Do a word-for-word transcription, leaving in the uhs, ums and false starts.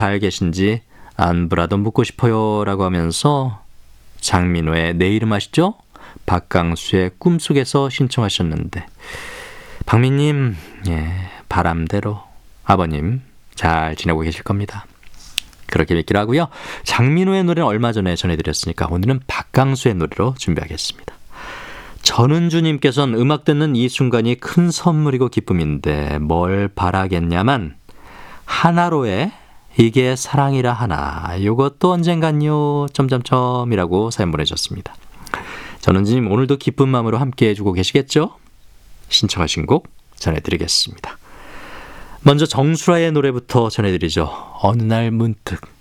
잘 계신지 안부라도 묻고 싶어요 라고 하면서 장민호의 내 이름 아시죠? 박강수의 꿈속에서 신청하셨는데 박민님, 예, 바람대로 아버님 잘 지내고 계실 겁니다. 그렇게 믿기로 하고요. 장민호의 노래는 얼마 전에 전해드렸으니까 오늘은 박강수의 노래로 준비하겠습니다. 전은주님께서는 음악 듣는 이 순간이 큰 선물이고 기쁨인데 뭘 바라겠냐만 하나로의 이게 사랑이라 하나 이것도 언젠간요 점점점이라고 사연 보내셨습니다. 전은주님 오늘도 기쁜 마음으로 함께해 주고 계시겠죠? 신청하신 곡 전해드리겠습니다. 먼저 정수라의 노래부터 전해드리죠. 어느 날 문득